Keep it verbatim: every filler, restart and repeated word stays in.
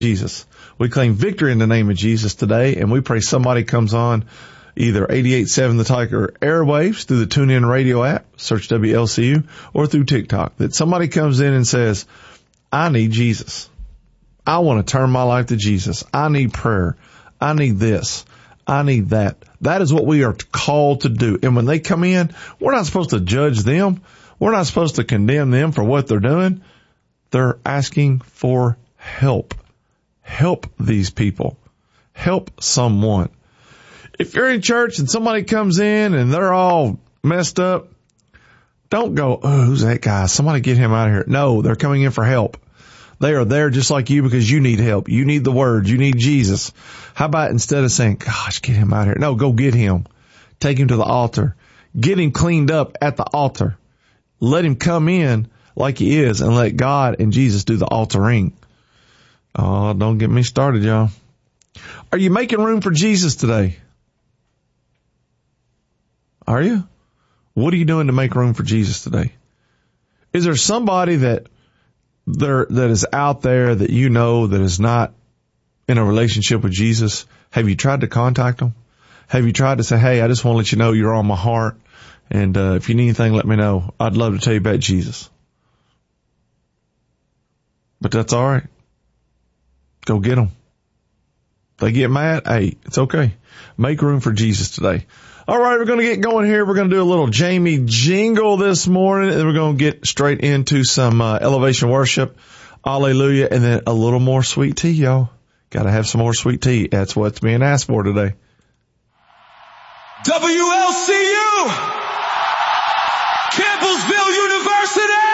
Jesus. We claim victory in the name of Jesus today, and we pray somebody comes on either eighty-eight point seven The Tiger airwaves through the TuneIn radio app, search W L C U, or through TikTok, that somebody comes in and says, I need Jesus. I want to turn my life to Jesus. I need prayer. I need this. I need that. That is what we are called to do. And when they come in, we're not supposed to judge them. We're not supposed to condemn them for what they're doing. They're asking for help. Help these people. Help someone. If you're in church and somebody comes in and they're all messed up, don't go, oh, who's that guy? Somebody get him out of here. No, they're coming in for help. They are there just like you because you need help. You need the word. You need Jesus. How about instead of saying, gosh, get him out of here. No, go get him. Take him to the altar. Get him cleaned up at the altar. Let him come in like he is and let God and Jesus do the altering. Oh, don't get me started, y'all. Are you making room for Jesus today? Are you? What are you doing to make room for Jesus today? Is there somebody that there that is out there that you know that is not in a relationship with Jesus? Have you tried to contact them? Have you tried to say, hey, I just want to let you know you're on my heart, and uh, if you need anything, let me know. I'd love to tell you about Jesus. But that's all right. Go get them. They get mad, hey, it's okay. Make room for Jesus today. All right, we're going to get going here. We're going to do a little Jamie jingle this morning, and we're going to get straight into some uh, elevation worship. Hallelujah. And then a little more sweet tea, y'all. Got to have some more sweet tea. That's what's being asked for today. W L C U, Campbellsville University.